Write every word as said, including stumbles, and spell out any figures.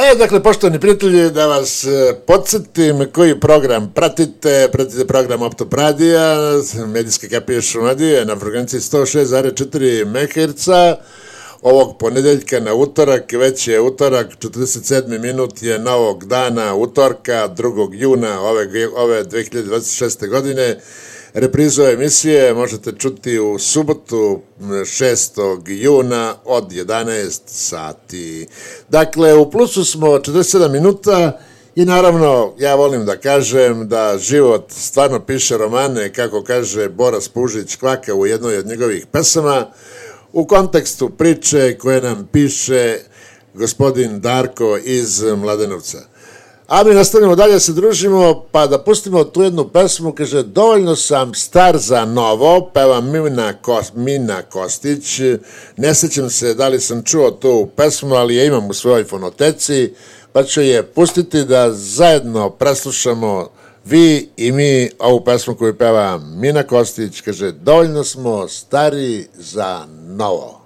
E, dakle, poštovani prijatelji, da vas podsjetim koji program pratite. Pratite program Optopradija, medijske kapije Šumadije na frekvenciji sto šest zarez četiri megaherca. Ovog ponedeljka na utorak, već je utorak, četrdeset sedmi minut je novog dana, utorka, drugog juna ove, ove dve hiljade dvadeset šeste godine. Reprizu emisije možete čuti u subotu šestog juna od jedanaest sati. Dakle, u plusu smo četrdeset sedam minuta i naravno ja volim da kažem da život stvarno piše romane, kako kaže Boras Pužić Kvaka u jednoj od njegovih pesama, u kontekstu priče koje nam piše gospodin Darko iz Mladenovca. A mi nastavimo dalje, se družimo, pa da pustimo tu jednu pesmu, kaže, dovoljno sam star za novo, peva Mina, Kos, Mina Kostić, ne sećam se da li sam čuo tu pesmu, ali je imam u svojoj fonoteci, pa ću je pustiti da zajedno preslušamo vi i mi ovu pesmu koju peva Mina Kostić, kaže, dovoljno smo stari za novo.